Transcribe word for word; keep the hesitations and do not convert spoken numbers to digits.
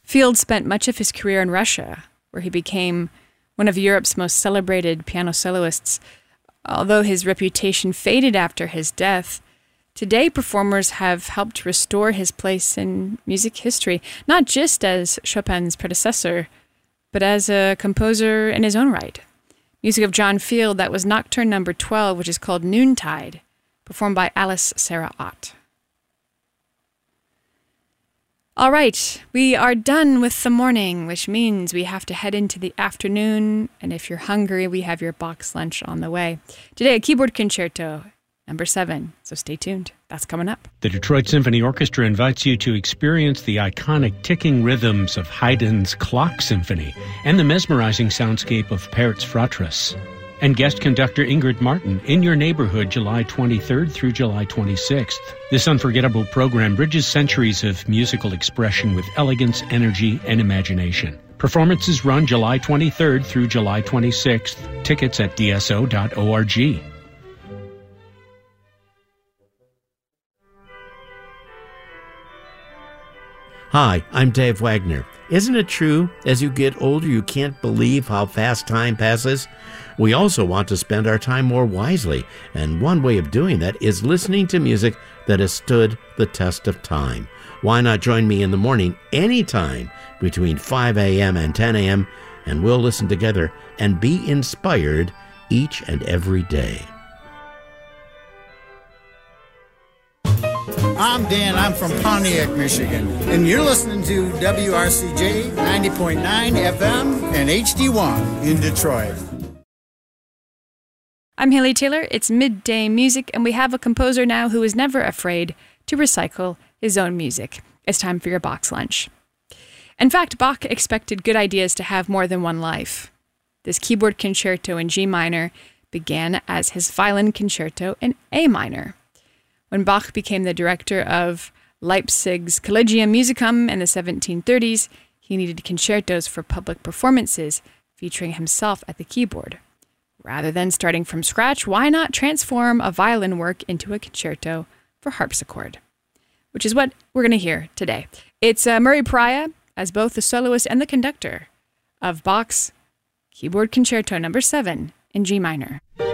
Field spent much of his career in Russia, where he became one of Europe's most celebrated piano soloists. Although his reputation faded after his death, today performers have helped restore his place in music history, not just as Chopin's predecessor, but as a composer in his own right. Music of John Field, that was Nocturne number twelve, which is called Noontide, performed by Alice Sarah Ott. All right, we are done with the morning, which means we have to head into the afternoon, and if you're hungry, we have your box lunch on the way. Today, a keyboard concerto, number seven, so stay tuned. That's coming up. The Detroit Symphony Orchestra invites you to experience the iconic ticking rhythms of Haydn's Clock Symphony and the mesmerizing soundscape of Pert's Fratres. And guest conductor Ingrid Martin in your neighborhood July twenty-third through July twenty-sixth. This unforgettable program bridges centuries of musical expression with elegance, energy, and imagination. Performances run July twenty-third through July twenty-sixth. Tickets at d s o dot org. Hi, I'm Dave Wagner. Isn't it true, as you get older, you can't believe how fast time passes? We also want to spend our time more wisely, and one way of doing that is listening to music that has stood the test of time. Why not join me in the morning anytime between five a.m. and ten a.m., and we'll listen together and be inspired each and every day. I'm Dan. I'm from Pontiac, Michigan. And you're listening to W R C J ninety point nine F M and H D one in Detroit. I'm Haley Taylor. It's Midday Music, and we have a composer now who is never afraid to recycle his own music. It's time for your box lunch. In fact, Bach expected good ideas to have more than one life. This keyboard concerto in G minor began as his violin concerto in A minor. When Bach became the director of Leipzig's Collegium Musicum in the seventeen thirties, he needed concertos for public performances featuring himself at the keyboard. Rather than starting from scratch, why not transform a violin work into a concerto for harpsichord? Which is what we're going to hear today. It's uh, Murray Pariah as both the soloist and the conductor of Bach's Keyboard Concerto number seven in G minor.